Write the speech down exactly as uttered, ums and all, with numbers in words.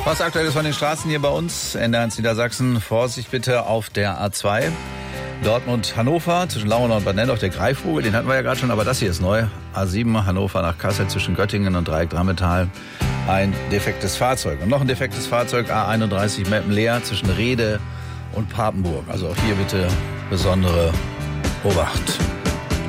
Was aktuell ist von den Straßen hier bei uns, Ende eins Niedersachsen. Vorsicht bitte auf der A zwei. Dortmund-Hannover, zwischen Lauenau und Bad Nennendorf, der Greifvogel, den hatten wir ja gerade schon, aber das hier ist neu. A sieben, Hannover nach Kassel, zwischen Göttingen und Dreieck-Drammetal. Ein defektes Fahrzeug. Und noch ein defektes Fahrzeug, A einunddreißig, Meppen-Leer, zwischen Rehde und Papenburg. Also auch hier bitte besondere Obacht.